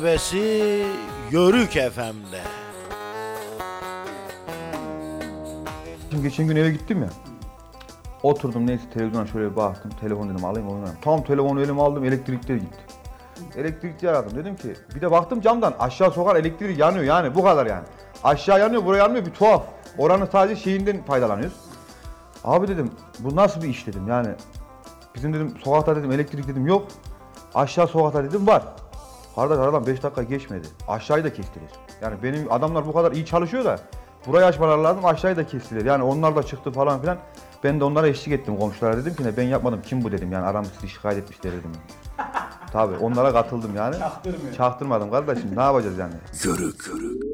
Vesi Yörük FM'de. Şimdi geçen gün eve gittim ya. Oturdum neyse televizyona şöyle bir baktım. Telefon dedim alayım oynarım. Tam telefonu elime aldım elektrikler gitti. Elektrikçi aradım dedim ki bir de baktım camdan aşağı sokar elektrik yanıyor yani bu kadar yani. Aşağı yanıyor buraya yanmıyor bir tuhaf. Oranın sadece şeyinden faydalanıyoruz. Abi dedim bu nasıl bir iş dedim yani. Bizim dedim sokakta dedim elektrik dedim yok. Aşağı sokakta dedim var. Kardeş aradan 5 dakika geçmedi. Aşağıyı da kestiler. Yani benim adamlar bu kadar iyi çalışıyor da burayı açmaları lazım aşağıyı da kestiler. Yani onlar da çıktı falan filan. Ben de onlara eşlik ettim komşulara dedim ki ne ben yapmadım kim bu dedim yani aramı sizi şikayet etmişler dedim. Tabii onlara katıldım yani. Çaktırmadım kardeşim ne yapacağız yani. Yörük.